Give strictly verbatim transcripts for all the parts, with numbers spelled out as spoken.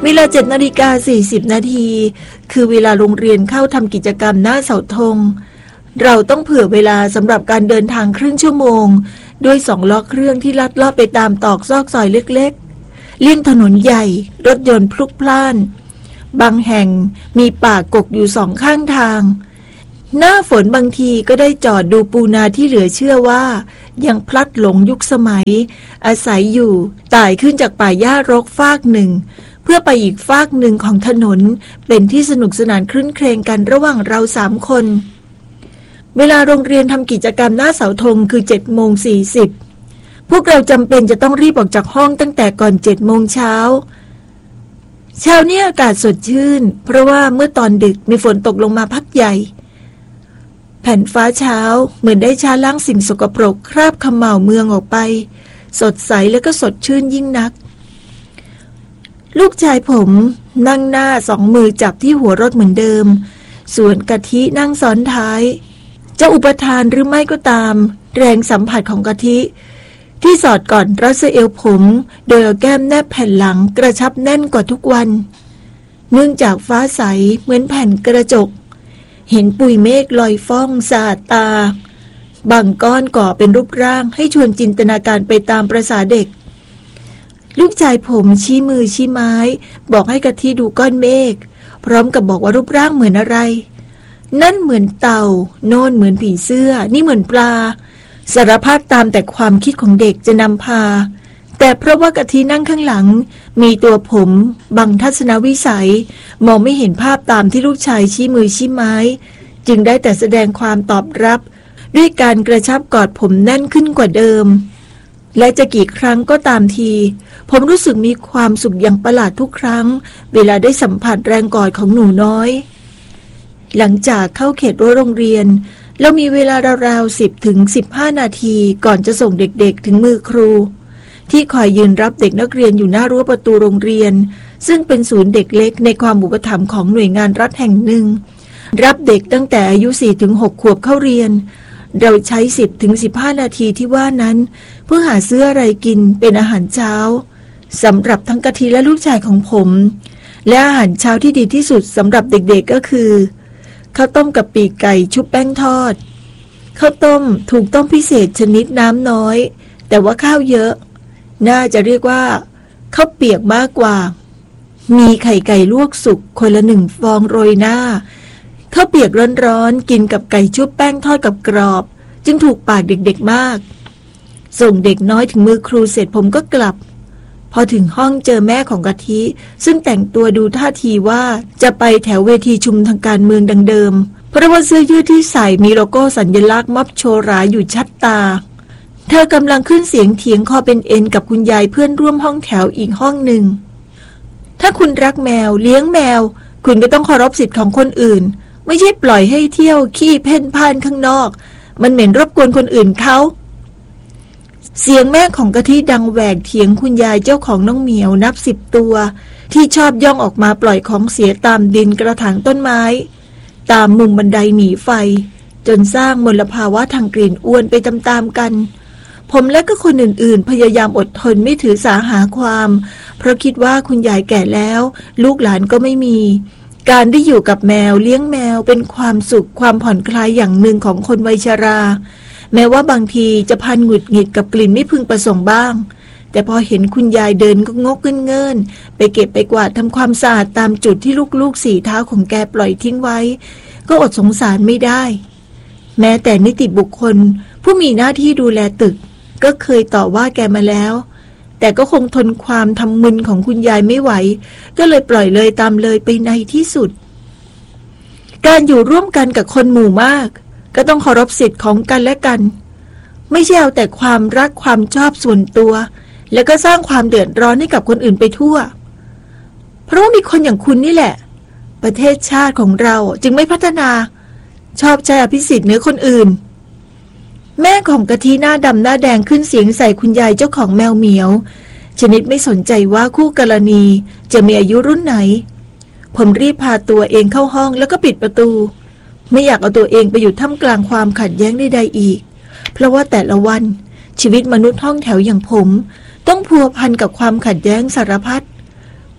เวลาเจ็ดนาฬิกาสี่สิบนาทีคือเวลาโรงเรียนเข้าทำกิจกรรมหน้าเสาธงเราต้องเผื่อเวลาสำหรับการเดินทางครึ่งชั่วโมงด้วยสองล้อเครื่องที่ลัดเลาะไปตามตอกซอกซอยเล็กๆเลี่ยงถนนใหญ่รถยนต์พลุกพล่านบางแห่งมีป่ากกอยู่สองข้างทางหน้าฝนบางทีก็ได้จอดดูปูนาที่เหลือเชื่อว่ายังพลัดหลงยุคสมัยอาศัยอยู่ไต่ขึ้นจากป่าหญ้ารกฟากหนึ่งเพื่อไปอีกฟากหนึ่งของถนนเป็นที่สนุกสนานคลื่นเครงกันระหว่างเราสามคนเวลาโรงเรียนทำกิจกรรมหน้าเสาธงคือเจ็ดโมงสี่สิบพวกเราจำเป็นจะต้องรีบออกจากห้องตั้งแต่ก่อนเจ็ดโมงเช้าเช้านี้อากาศสดชื่นเพราะว่าเมื่อตอนดึกมีฝนตกลงมาพักใหญ่แผ่นฟ้าเช้าเหมือนได้ชาล้างสิ่งสกปรกคราบเขม่าเมืองออกไปสดใสแล้วก็สดชื่นยิ่งนักลูกชายผมนั่งหน้าสองมือจับที่หัวรถเหมือนเดิมส่วนกะทินั่งซ้อนท้ายจะอุปทานหรือไม่ก็ตามแรงสัมผัสของกะทิที่สอดก่อนรัสเอลผมโดยเอาแก้มแนบแผ่นหลังกระชับแน่นกว่าทุกวันเนื่องจากฟ้าใสเหมือนแผ่นกระจกเห็นปุยเมฆลอยฟ้องสาดตาบางก้อนก่อเป็นรูปร่างให้ชวนจินตนาการไปตามประสาเด็กลูกชายผมชี้มือชี้ไม้บอกให้กะทิดูก้อนเมฆพร้อมกับบอกว่ารูปร่างเหมือนอะไรนั่นเหมือนเต่าโน่นเหมือนผีเสื้อนี่เหมือนปลาสารพัดตามแต่ความคิดของเด็กจะนำพาแต่เพราะว่ากะทินั่งข้างหลังมีตัวผมบังทัศนวิสัยมองไม่เห็นภาพตามที่ลูกชายชี้มือชี้ไม้จึงได้แต่แสดงความตอบรับด้วยการกระชับกอดผมแน่นขึ้นกว่าเดิมและจะกี่ครั้งก็ตามทีผมรู้สึกมีความสุขอย่างประหลาดทุกครั้งเวลาได้สัมผัสแรงกอดของหนูน้อยหลังจากเข้าเขตรั้วโรงเรียนเรามีเวลาราวๆสิบถึงสิบห้านาทีก่อนจะส่งเด็กๆถึงมือครูที่คอยยืนรับเด็กนักเรียนอยู่หน้ารั้วประตูโรงเรียนซึ่งเป็นศูนย์เด็กเล็กในความอุปถัมภ์ของหน่วยงานรัฐแห่งหนึ่งรับเด็กตั้งแต่อายุ สี่ถึงหก ขวบเข้าเรียนเราใช้ สิบถึงสิบห้า นาทีที่ว่านั้นเพื่อหาซื้ออะไรกินเป็นอาหารเช้าสำหรับทั้งกะทิและลูกชายของผมและอาหารเช้าที่ดีที่สุดสำหรับเด็กๆก็คือข้าวต้มกับปีกไก่ชุบแป้งทอดข้าวต้มถูกต้มพิเศษชนิดน้ำน้อยแต่ว่าข้าวเยอะน่าจะเรียกว่าข้าวเปียกมากกว่ามีไข่ไก่ลวกสุกคนละหนึ่งฟองโรยหน้าข้าวเปียกร้อนๆกินกับไก่ชุบแป้งทอดกับกรอบจึงถูกปากเด็กๆมากส่งเด็กน้อยถึงมือครูเสร็จผมก็กลับพอถึงห้องเจอแม่ของกะทิซึ่งแต่งตัวดูท่าทีว่าจะไปแถวเวทีชุมทางการเมืองดังเดิมเพราะว่าเสื้อยืดที่ใส่มีโลโก้สัญลักษณ์ม็อบโชว์ราอยู่ชัดตาเธอกำลังขึ้นเสียงเถียงคอเป็นเอ็นกับคุณยายเพื่อนร่วมห้องแถวอีกห้องหนึ่งถ้าคุณรักแมวเลี้ยงแมวคุณก็ต้องเคารพสิทธิ์ของคนอื่นไม่ใช่ปล่อยให้เที่ยวขี้เพ่นพ่านข้างนอกมันเหม็นรบกวนคนอื่นเขาเสียงแม่ของกะทิดังแหวกเถียงคุณยายเจ้าของน้องเหมียวนับสิบตัวที่ชอบย่องออกมาปล่อยของเสียตามดินกระถางต้นไม้ตามมุมบันไดหนีไฟจนสร้างมลภาวะทางกลิ่นอ้วนไปตามๆกันผมและก็คนอื่นๆพยายามอดทนไม่ถือสาหาความเพราะคิดว่าคุณยายแก่แล้วลูกหลานก็ไม่มีการได้อยู่กับแมวเลี้ยงแมวเป็นความสุขความผ่อนคลายอย่างหนึ่งของคนวัยชราแม้ว่าบางทีจะพันหงุดหงิดกับกลิ่นไม่พึงประสงค์บ้างแต่พอเห็นคุณยายเดินก็งกเงินๆไปเก็บไปกวาดทำความสะอาดตามจุดที่ลูกๆสี่เท้าของแกปล่อยทิ้งไว้ก็อดสงสารไม่ได้แม้แต่นิติบุคคลผู้มีหน้าที่ดูแลตึกก็เคยต่อว่าแกมาแล้วแต่ก็คงทนความทำมึนของคุณยายไม่ไหวก็เลยปล่อยเลยตามเลยไปในที่สุดการอยู่ร่วมกันกับคนหมู่มากก็ต้องเคารพสิทธิ์ของกันและกันไม่ใช่เอาแต่ความรักความชอบส่วนตัวแล้วก็สร้างความเดือดร้อนให้กับคนอื่นไปทั่วเพราะว่ามีคนอย่างคุณนี่แหละประเทศชาติของเราจึงไม่พัฒนาชอบใช้อภิสิทธิ์เหนือคนอื่นแม่ของกะทิหน้าดำหน้าแดงขึ้นเสียงใส่คุณยายเจ้าของแมวเหมียวชนิดไม่สนใจว่าคู่กรณีจะมีอายุรุ่นไหนผมรีบพาตัวเองเข้าห้องแล้วก็ปิดประตูไม่อยากเอาตัวเองไปอยู่ท่ามกลางความขัดแย้งใดๆอีกเพราะว่าแต่ละวันชีวิตมนุษย์ห้องแถวอย่างผมต้องพัวพันกับความขัดแย้งสารพัด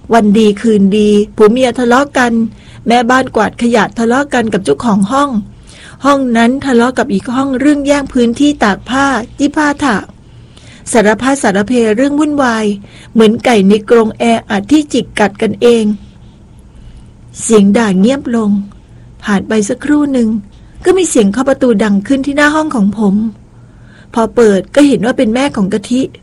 วันดีคืนดีผัวเมียทะเลาะกันแม่บ้านกวาดขยะทะเลาะกันกับเจ้าของห้องห้องนั้นทะเลาะกับอีกห้องเรื่องแย่งพื้นที่ตากผ้าที่ผ้าถากสารพัดสารเพเรื่องวุ่นวายเหมือนไก่ในกรงแออัดที่จิกกัดกันเองเสียงด่าเงียบลงผ่านไปสักครู่หนึ่งก็มีเสียงเคาะประตูดังขึ้นที่หน้าห้องของผมพอเปิดก็เห็นว่าเป็นแม่ของกะทิ